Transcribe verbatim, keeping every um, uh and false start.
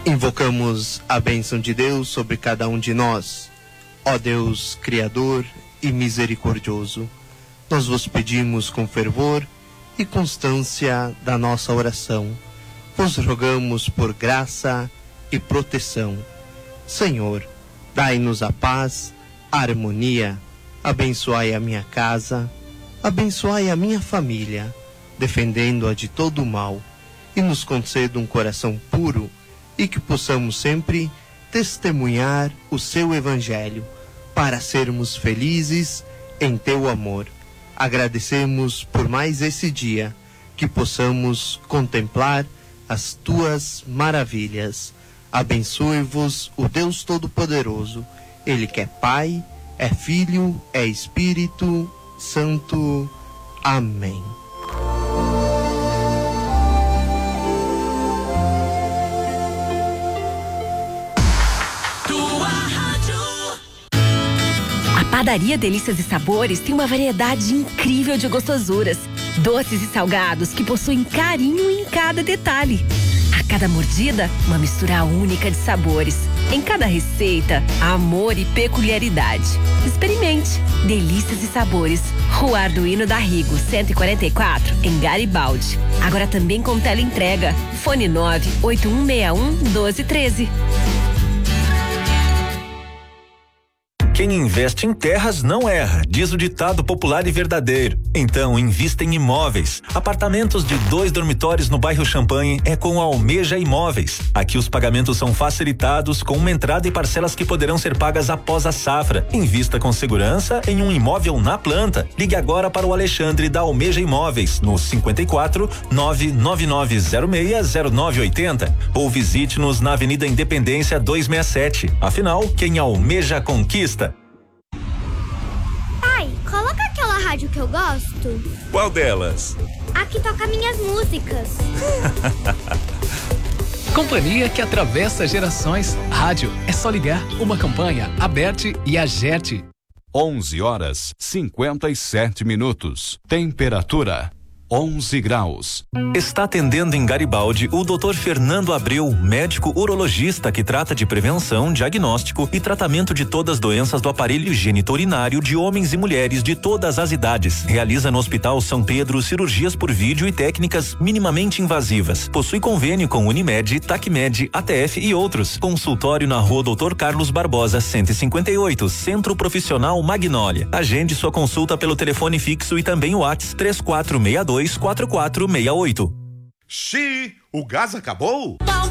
Invocamos a bênção de Deus sobre cada um de nós. Ó Deus Criador e misericordioso, nós vos pedimos com fervor e constância da nossa oração. Vos rogamos por graça e proteção. Senhor, dai-nos a paz, a harmonia, abençoai a minha casa, abençoai a minha família, defendendo-a de todo o mal, e nos conceda um coração puro, e que possamos sempre testemunhar o seu Evangelho, para sermos felizes em teu amor. Agradecemos por mais esse dia, que possamos contemplar as tuas maravilhas. Abençoe-vos o Deus Todo-Poderoso, Ele que é Pai, é Filho, é Espírito Santo. Amém. Padaria Delícias e Sabores tem uma variedade incrível de gostosuras, doces e salgados que possuem carinho em cada detalhe. A cada mordida, uma mistura única de sabores. Em cada receita, amor e peculiaridade. Experimente Delícias e Sabores, Rua Arduino da Rigo, cento e quarenta e quatro, em Garibaldi. Agora também com teleentrega. Fone nove oito um seis um, um dois um três. Quem investe em terras não erra, diz o ditado popular e verdadeiro. Então, invista em imóveis. Apartamentos de dois dormitórios no bairro Champanhe é com a Almeja Imóveis. Aqui os pagamentos são facilitados com uma entrada e parcelas que poderão ser pagas após a safra. Invista com segurança em um imóvel na planta. Ligue agora para o Alexandre da Almeja Imóveis no cinquenta e quatro, nove nove nove zero seis, zero nove oito zero ou visite-nos na Avenida Independência duzentos e sessenta e sete. Afinal, quem almeja conquista. Coloca aquela rádio que eu gosto. Qual delas? A que toca minhas músicas. Companhia que atravessa gerações. Rádio é só ligar. Uma campanha, Aberte e Agerte. onze horas, cinquenta e sete minutos. Temperatura onze graus. Está atendendo em Garibaldi o doutor Fernando Abreu, médico urologista que trata de prevenção, diagnóstico e tratamento de todas as doenças do aparelho geniturinário de homens e mulheres de todas as idades. Realiza no Hospital São Pedro cirurgias por vídeo e técnicas minimamente invasivas. Possui convênio com Unimed, Tacmed, A T F e outros. Consultório na Rua doutor Carlos Barbosa, cento e cinquenta e oito, Centro Profissional Magnólia. Agende sua consulta pelo telefone fixo e também o WhatsApp três quatro seis dois quatro quatro seis oito. Xi, o gás acabou?